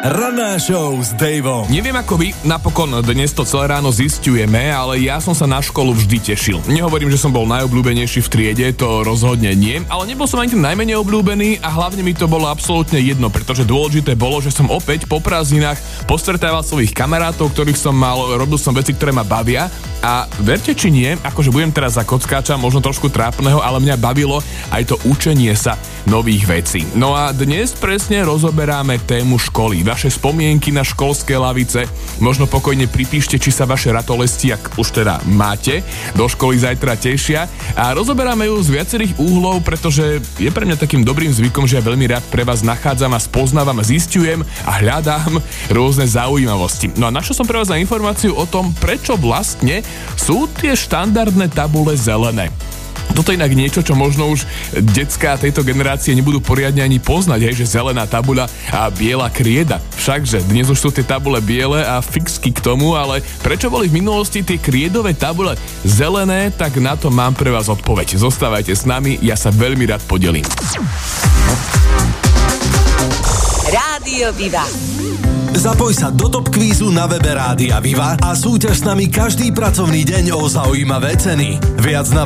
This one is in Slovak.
Ranná show s Daveom. Neviem ako vy, napokon dnes to celé ráno zisťujeme, ale ja som sa na školu vždy tešil. Nehovorím, že som bol najobľúbenejší v triede, to rozhodne nie, ale nebol som ani ten najmenej obľúbený a hlavne mi to bolo absolútne jedno, pretože dôležité bolo, že som opäť po prázdninách postretával svojich kamarátov, ktorých som mal, robil som veci, ktoré ma bavia a verte či nie, akože budem teraz za kockáča, možno trošku trápneho, ale mňa bavilo aj to učenie sa nových vecí. No a dnes presne rozoberáme tému školy. Vaše spomienky na školské lavice, možno pokojne pripíšte, či sa vaše ratolesti, ak už teda máte, do školy zajtra tešia a rozoberáme ju z viacerých úhlov, pretože je pre mňa takým dobrým zvykom, že ja veľmi rád pre vás nachádzam a spoznávam, zisťujem a hľadám rôzne zaujímavosti. No a našiel som pre vás na informáciu o tom, prečo vlastne sú tie štandardné tabule zelené. Toto je inak niečo, čo možno už decká tejto generácie nebudú poriadne ani poznať, hej, že zelená tabuľa a biela krieda. Všakže dnes už sú tie tabule biele a fixky k tomu, ale prečo boli v minulosti tie kriedové tabule zelené, tak na to mám pre vás odpoveď. Zostávajte s nami, ja sa veľmi rád podelím. Rádio Viva. Zapoj sa do Top Kvízu na webe Rádia Viva a súťaž s nami každý pracovný deň o zaujímavé ceny. Viac na